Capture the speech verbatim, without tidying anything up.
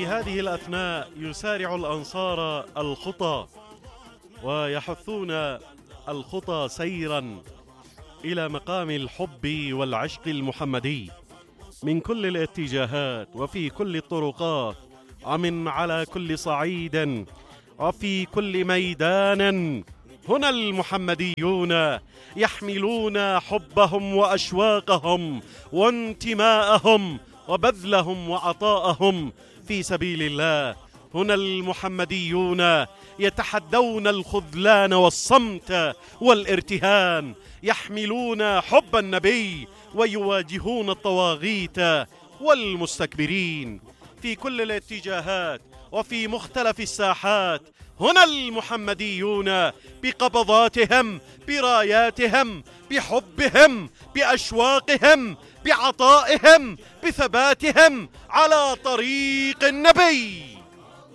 في هذه الأثناء يسارع الأنصار الخطى ويحثون الخطى سيرا إلى مقام الحب والعشق المحمدي من كل الاتجاهات وفي كل الطرقات ومن على كل صعيد وفي كل ميدان. هنا المحمديون يحملون حبهم وأشواقهم وانتماءهم وبذلهم وعطاءهم في سبيل الله. هنا المحمديون يتحدون الخذلان والصمت والارتهان، يحملون حب النبي ويواجهون الطواغيت والمستكبرين في كل الاتجاهات وفي مختلف الساحات. هنا المحمديون بقبضاتهم، براياتهم، بحبهم، بأشواقهم، بعطائهم، بثباتهم على طريق النبي.